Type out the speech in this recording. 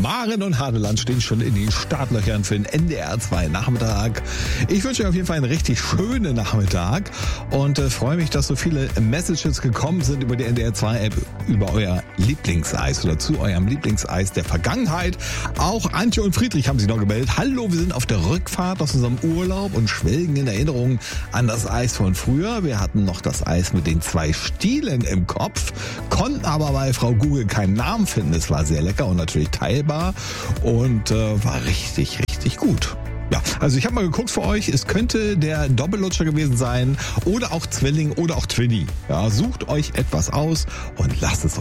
Maren und Hadeland stehen schon in den Startlöchern für den NDR 2 Nachmittag. Ich wünsche euch auf jeden Fall einen richtig schönen Nachmittag und freue mich, dass so viele Messages gekommen sind über die NDR 2 App, über euer Lieblingseis oder zu eurem Lieblingseis der Vergangenheit. Auch Antje und Friedrich haben sich noch gemeldet. Hallo, wir sind auf der Rückfahrt aus unserem Urlaub und schwelgen in Erinnerungen an das Eis von früher. Wir hatten noch das Eis mit den 2 Stielen im Kopf, konnten aber bei Frau Google keinen Namen finden. Es war sehr lecker und natürlich teilbar und war richtig, richtig gut. Ja, also ich habe mal geguckt für euch, es könnte der Doppellutscher gewesen sein oder auch Zwilling oder auch Twinny. Ja, sucht euch etwas aus und lasst es